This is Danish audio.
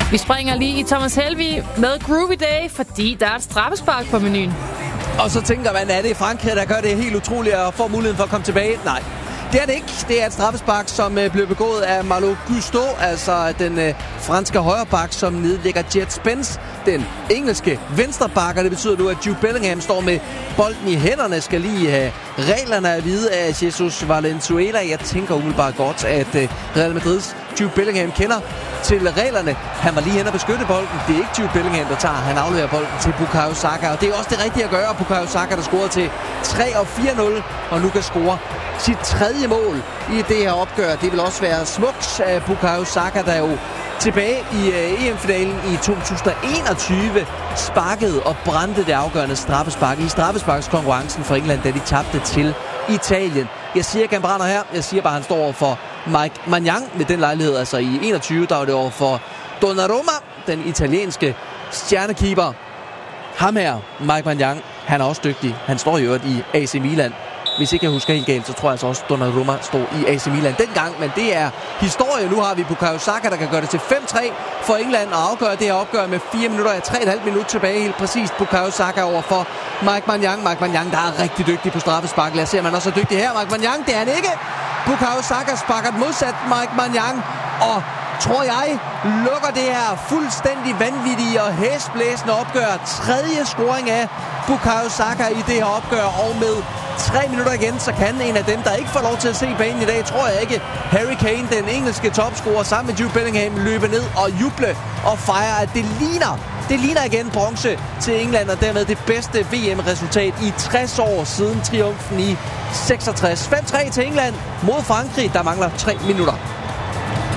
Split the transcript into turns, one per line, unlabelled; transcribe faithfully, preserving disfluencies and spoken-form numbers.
Vi springer lige i Thomas Helvig med Groovy Day, fordi der er et straffespark på menuen.
Og så tænker man, er det Frankrig, der gør det helt utroligt og får muligheden for at komme tilbage? Nej. Det er det ikke. Det er et straffespark, som øh, blev begået af Malo Gusto, altså den øh, franske højreback, som nedlægger Jet Spence, den engelske venstreback. Og det betyder nu, at Jude Bellingham står med bolden i hænderne, skal lige have reglerne at vide af Jesus Valenzuela. Jeg tænker umiddelbart godt, at øh, Real Madrids Jude Bellingham kender til reglerne. Han var lige hen og beskytte bolden. Det er ikke Jude Bellingham, der tager. Han afleverer bolden til Bukayo Saka, og det er også det rigtige at gøre. Bukayo Saka, der scorede til tre og fire nul, og nu kan score sit tredje mål i det her opgør. Det vil også være smukt af Bukayo Saka, der jo tilbage i uh, E M-finalen i to tusind enogtyve sparkede og brændte det afgørende straffespark i straffesparkskonkurrencen for England, da de tabte til Italien. Jeg siger ikke, han brænder her. Jeg siger bare, han står over for Mike Maignan ved den lejlighed. Altså i enogtyve, der var det over for Donnarumma, den italienske stjernekeeper. Ham her, Mike Maignan, han er også dygtig. Han står i øvrigt i A C Milan. Hvis ikke jeg husker helt galt, så tror jeg altså også, Donnarumma stod i A C Milan dengang. Men det er historie. Nu har vi Bukayo Saka, der kan gøre det til fem tre for England og afgøre det her opgør med fire minutter og tre komma fem minut tilbage. Helt præcist Bukayo Saka over for Mike Maignan. Mike Maignan, der er rigtig dygtig på straffespark. Lad os se, om han også er dygtig her. Mike Maignan, det er han ikke. Bukayo Saka sparker modsat Mike Maignan. Og tror jeg, lukker det her fuldstændig vanvittige og hæsblæsende opgør. Tredje scoring af Bukayo Saka i det her opgør, og med tre minutter igen, så kan en af dem, der ikke får lov til at se banen i dag, tror jeg ikke, Harry Kane, den engelske topscorer, sammen med Jude Bellingham, løbe ned og juble og fejre, at det ligner, det ligner igen bronze til England, og dermed det bedste V M-resultat i tres år siden triumfen i seksogtres. fem tre til England mod Frankrig, der mangler tre minutter.